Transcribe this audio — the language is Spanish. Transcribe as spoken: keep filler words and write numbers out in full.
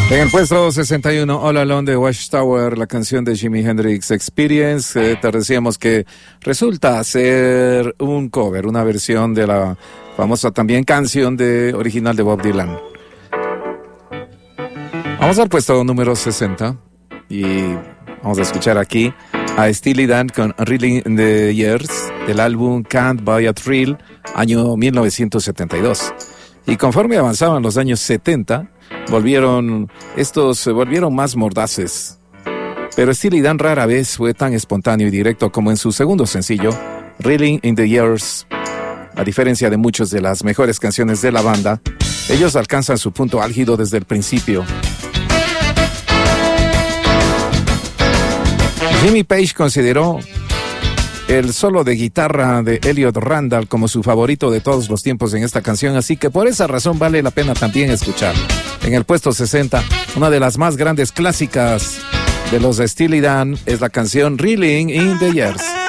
En el puesto sesenta y uno, All Alone de Watchtower, la canción de Jimi Hendrix Experience. Eh, te decíamos que resulta ser un cover, una versión de la famosa también canción de, original de Bob Dylan. Vamos al puesto número sesenta y vamos a escuchar aquí a Steely Dan con Reeling in the Years del álbum Can't Buy a Thrill, año mil novecientos setenta y dos. Y conforme avanzaban los años setenta, volvieron, estos se volvieron más mordaces. Pero Steely Dan rara vez fue tan espontáneo y directo como en su segundo sencillo, Reeling in the Years. A diferencia de muchas de las mejores canciones de la banda, ellos alcanzan su punto álgido desde el principio. Jimmy Page consideró el solo de guitarra de Elliot Randall como su favorito de todos los tiempos en esta canción, así que por esa razón vale la pena también escucharlo. En el puesto sesenta, una de las más grandes clásicas de los Steely Dan es la canción Reeling in the Years.